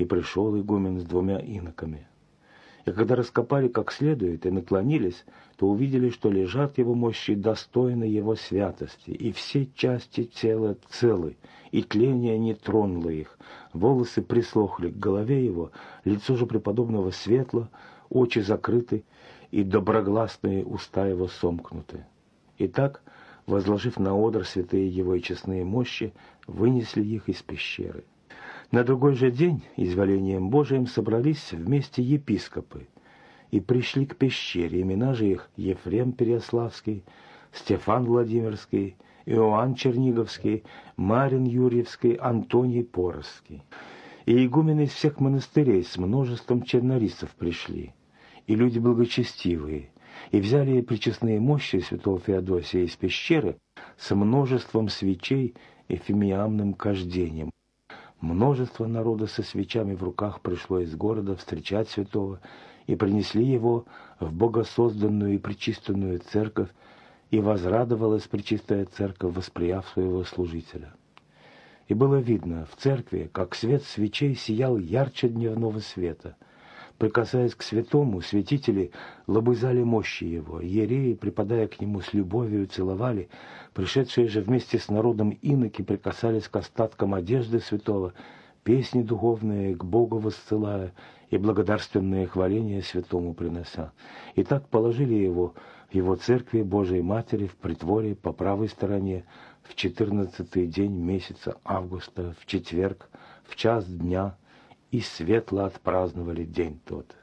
и пришел игумен с 2 иноками. И когда раскопали как следует и наклонились, то увидели, что лежат его мощи достойны его святости, и все части тела целы, и тление не тронуло их. Волосы присохли к голове его, лицо же преподобного светло, очи закрыты, и доброгласные уста его сомкнуты. Итак, возложив на одр святые его и честные мощи, вынесли их из пещеры. На другой же день, изволением Божиим, собрались вместе епископы и пришли к пещере. Имена же их Ефрем Переяславский, Стефан Владимирский, Иоанн Черниговский, Марин Юрьевский, Антоний Поросский. И игумены из всех монастырей с множеством чернорисцев пришли, и люди благочестивые, и взяли пречестные мощи святого Феодосия из пещеры с множеством свечей и фимиамным кождением. Множество народа со свечами в руках пришло из города встречать святого, и принесли его в богосозданную и пречистенную церковь, и возрадовалась пречистая церковь, восприяв своего служителя. И было видно в церкви, как свет свечей сиял ярче дневного света. Прикасаясь к святому, святители лобызали мощи его, иереи, припадая к нему с любовью, целовали, пришедшие же вместе с народом иноки прикасались к остаткам одежды святого, песни духовные к Богу воссылая и благодарственные хваления святому принося. И так положили его в его церкви Божией Матери в притворе по правой стороне в 14-й день месяца августа, в четверг, в час дня, и светло отпраздновали день тот.